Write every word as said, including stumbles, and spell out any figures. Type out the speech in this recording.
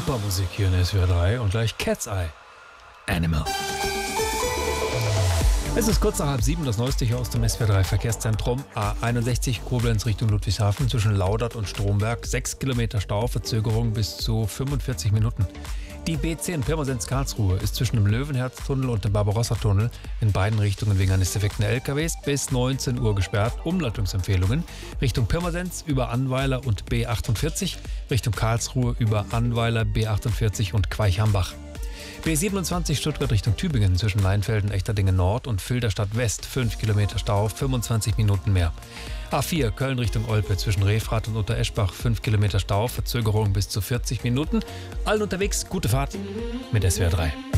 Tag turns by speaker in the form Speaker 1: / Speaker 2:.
Speaker 1: Bumpermusik hier in S W R drei und gleich Cat's Eye. Animal. Es ist kurz nach halb sieben, das Neueste hier aus dem S W R drei Verkehrszentrum. A einundsechzig Koblenz Richtung Ludwigshafen zwischen Laudert und Stromberg. sechs Kilometer Stau, Verzögerung bis zu fünfundvierzig Minuten. Die B zehn Pirmasens Karlsruhe ist zwischen dem Löwenherztunnel und dem Barbarossa-Tunnel in beiden Richtungen wegen eines defekten L K Ws bis neunzehn Uhr gesperrt. Umleitungsempfehlungen Richtung Pirmasens über Annweiler und B achtundvierzig, Richtung Karlsruhe über Annweiler, B achtundvierzig und Queich-Hambach. B siebenundzwanzig Stuttgart Richtung Tübingen zwischen Leinfelden, Echterdingen Nord und Filderstadt West, fünf Kilometer Stau, fünfundzwanzig Minuten mehr. A vier Köln Richtung Olpe zwischen Refrath und Untereschbach, fünf Kilometer Stau, Verzögerung bis zu vierzig Minuten. Allen unterwegs, gute Fahrt mit S W R drei.